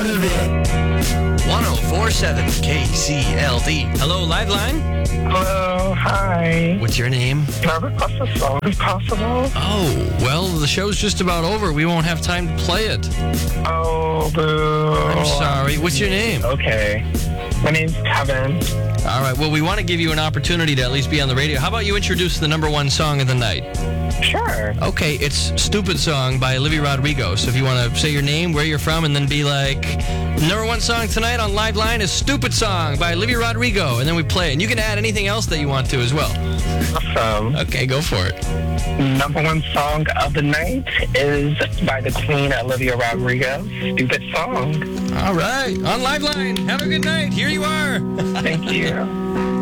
out of it. 1047 KCLD. Hello, Liveline. Hello, hi. What's your name? Can I request a song if possible? Oh, well, the show's just about over. We won't have time to play it. Oh, boo. I'm sorry. What's your name? Okay. My name's Kevin. All right, well, we want to give you an opportunity to at least be on the radio. How about you introduce the number one song of the night? Sure. Okay, it's Stupid Song by Olivia Rodrigo. So if you want to say your name, where you're from, and then be like, number one song tonight on Liveline is Stupid Song by Olivia Rodrigo. And then we play it. And you can add anything else that you want to as well. Awesome. Okay, go for it. Number one song of the night is by the Queen, Olivia Rodrigo. Stupid Song. All right, on Liveline. Have a good night. Here you are. Thank you.